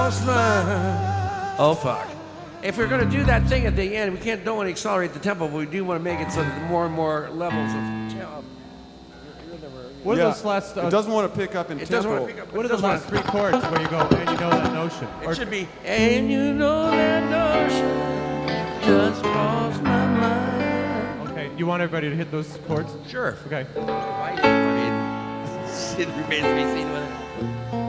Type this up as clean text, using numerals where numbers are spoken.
cross my... Oh, fuck. If we're going to do that thing at the end, we don't want to accelerate the tempo, but we do want to make it so that more and more levels of... What are those last... it doesn't want to pick up in tempo. Doesn't want to pick up. What are those last 3 chords where you go, and you know that notion? It should be, and you know that notion just crossed my mind. Okay, you want everybody to hit those chords? Sure. Okay. I mean, it remains to be seen whether...